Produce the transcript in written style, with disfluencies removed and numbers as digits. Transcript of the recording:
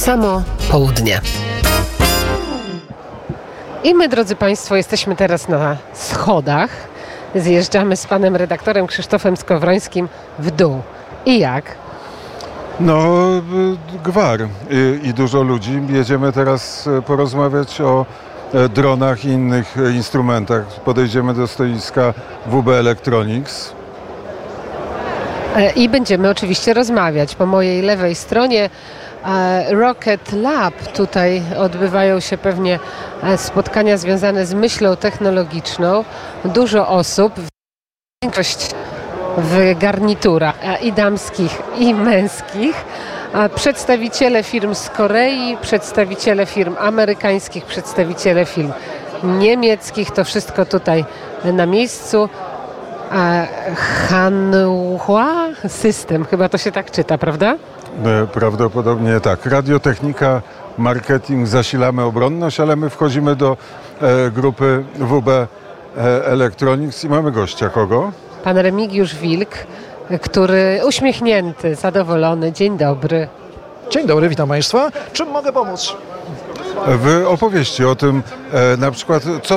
samo południe. I my, drodzy Państwo, jesteśmy teraz na schodach. Zjeżdżamy z panem redaktorem Krzysztofem Skowrońskim w dół. I jak? No, gwar i dużo ludzi. Jedziemy teraz porozmawiać o dronach i innych instrumentach. Podejdziemy do stoiska WB Electronics. I będziemy oczywiście rozmawiać. Po mojej lewej stronie Rocket Lab. Tutaj odbywają się pewnie spotkania związane z myślą technologiczną. Dużo osób, większość w garniturach i damskich, i męskich. Przedstawiciele firm z Korei, przedstawiciele firm amerykańskich, przedstawiciele firm niemieckich. To wszystko tutaj na miejscu. Hanwha System, chyba to się tak czyta, prawda? Prawdopodobnie tak. Radiotechnika, marketing, zasilamy obronność, ale my wchodzimy do grupy WB Electronics i mamy gościa. Kogo? Pan Remigiusz Wilk, który uśmiechnięty, zadowolony. Dzień dobry. Dzień dobry, witam Państwa. Czym mogę pomóc? Wy opowieście o tym, na przykład, co